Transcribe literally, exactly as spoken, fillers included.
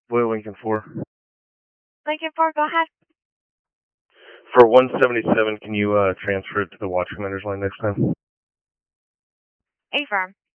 Blue Lincoln four. Lincoln four, go ahead. For one seventy-seven, can you uh, transfer it to the watch commander's line next time? Affirm.